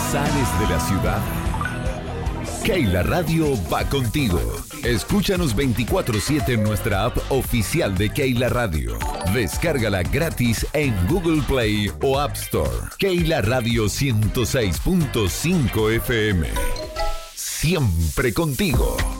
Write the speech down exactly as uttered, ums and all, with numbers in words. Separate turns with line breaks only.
sales de la ciudad. Keila Radio va contigo. Escúchanos veinticuatro siete en nuestra app oficial de Keila Radio. Descárgala gratis en Google Play o App Store. Keila Radio ciento seis punto cinco F M. Siempre contigo.